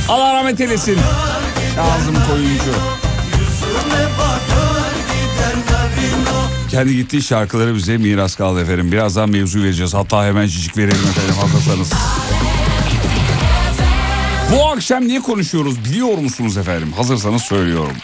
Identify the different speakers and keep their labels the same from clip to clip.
Speaker 1: Allah rahmet eylesin. Kazım Koyuncu. Kendi gittiği şarkıları bize miras kaldı efendim. Birazdan mevzu vereceğiz. Hatta hemen cicik verelim efendim, hazırsanız. Bu akşam niye konuşuyoruz biliyor musunuz efendim? Hazırsanız söylüyorum.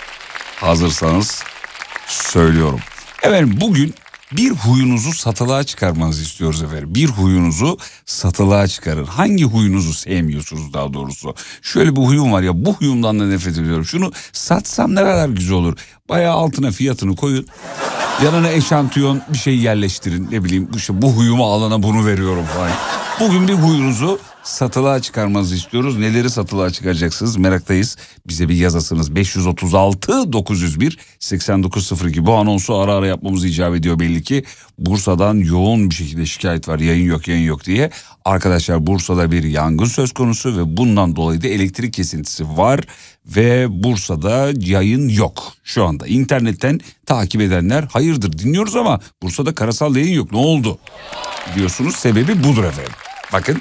Speaker 1: Efendim bugün bir huyunuzu satılığa çıkarmanızı istiyoruz efendim. Bir huyunuzu satılığa çıkarın. Hangi huyunuzu sevmiyorsunuz daha doğrusu? Şöyle bir huyum var ya, bu huyumdan da nefret ediyorum. Şunu satsam ne kadar güzel olur. Bayağı altına fiyatını koyun. Yanına eşantiyon bir şey yerleştirin. Ne bileyim işte bu huyumu alana bunu veriyorum falan. Bugün bir huyunuzu satılığa çıkarmanızı istiyoruz. Neleri satılığa çıkaracaksınız meraktayız. Bize bir yazasınız. 536 901 8902. Bu anonsu ara ara yapmamız icap ediyor belli ki. Bursa'dan yoğun bir şekilde şikayet var. Yayın yok diye. Arkadaşlar Bursa'da bir yangın söz konusu ve bundan dolayı da elektrik kesintisi var. Ve Bursa'da yayın yok şu anda. İnternetten takip edenler hayırdır dinliyoruz ama Bursa'da karasal yayın yok. Ne oldu diyorsunuz, sebebi budur efendim. Bakın.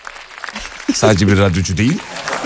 Speaker 1: Sadece bir radyocu değil,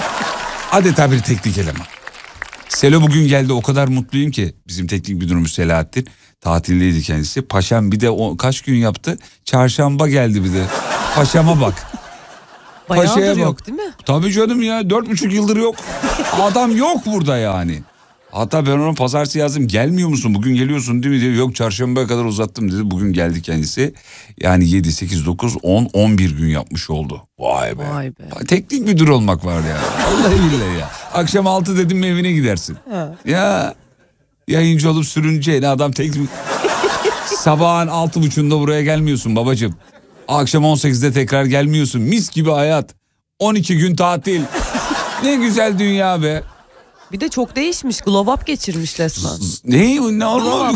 Speaker 1: adeta bir teknik eleman. Selo bugün geldi, o kadar mutluyum ki. Bizim teknik müdürümüz Selahattin, tatildeydi kendisi. Paşam bir de kaç gün yaptı? Çarşamba geldi bir de. Paşama bak.
Speaker 2: Bayağıdır yok değil mi?
Speaker 1: Tabii canım ya, 4,5 yıldır yok. Adam yok burada yani. Hatta ben ona pazartesi yazdım, gelmiyor musun bugün, geliyorsun değil mi diyor. Yok, çarşambaya kadar uzattım dedi, bugün geldi kendisi. Yani 7, 8, 9, 10, 11 gün yapmış oldu. Vay be.
Speaker 2: Vay be.
Speaker 1: Teknik müdür olmak var ya. Vallahi billahi ya. Akşam 6 dedim mi evine gidersin.
Speaker 2: Ha.
Speaker 1: Ya yayıncı olup sürüneceğine adam teknik... Sabahın 6.30'da buraya gelmiyorsun babacığım. Akşam 18'de tekrar gelmiyorsun. Mis gibi hayat. 12 gün tatil. Ne güzel dünya be.
Speaker 2: Bir de çok değişmiş. Glow up geçirmiş resmen.
Speaker 1: Ne oldu?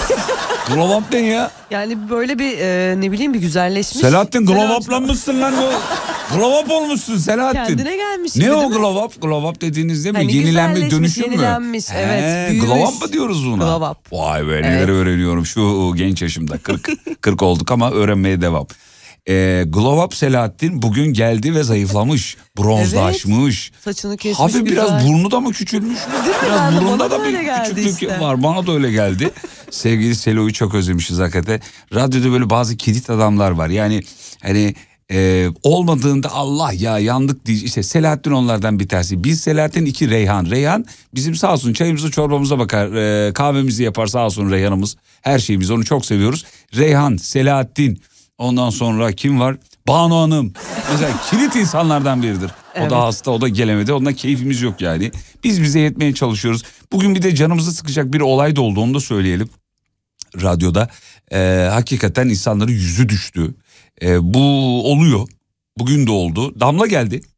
Speaker 1: Glow up ne ya?
Speaker 2: Yani böyle bir ne bileyim bir güzelleşmiş.
Speaker 1: Selahattin glow up'lanmışsın lan. Glow up olmuşsun Selahattin.
Speaker 2: Kendine gelmiş.
Speaker 1: Ne o glow up? Glow up dediğiniz değil mi?
Speaker 2: Hani
Speaker 1: yenilenme, dönüşüm mü?
Speaker 2: Yenilenmiş, evet. Büyümüş.
Speaker 1: Glow up mı diyoruz buna?
Speaker 2: Glow up.
Speaker 1: Vay be, neler öğreniyorum şu genç yaşımda. 40 olduk ama öğrenmeye devam. Glow up Selahattin bugün geldi ve zayıflamış. Bronzlaşmış.
Speaker 2: Evet, saçını kesmiş
Speaker 1: hafif
Speaker 2: güzel.
Speaker 1: Biraz burnu da mı küçülmüş? Biraz burunda da bir küçüklük
Speaker 2: işte
Speaker 1: var. Bana da öyle geldi. Sevgili Selo'yu çok özlemişiz hakikaten. Radyoda böyle bazı kilit adamlar var. Yani hani olmadığında Allah ya yandık diye, işte Selahattin onlardan bir tanesi. Biz Selahattin, 2 Reyhan. Reyhan bizim sağ olsun çayımıza çorbamıza bakar, kahvemizi yapar sağ olsun Reyhan'ımız. Her şeyimiz, onu çok seviyoruz. Reyhan, Selahattin, ondan sonra kim var? Banu Hanım. Mesela kilit insanlardan biridir.
Speaker 2: Evet.
Speaker 1: O da hasta, o da gelemedi. Ondan keyfimiz yok yani. Biz bize yetmeye çalışıyoruz. Bugün bir de canımızı sıkacak bir olay da oldu, onu da söyleyelim. Radyoda hakikaten insanların yüzü düştü. Bu oluyor. Bugün de oldu. Damla geldi.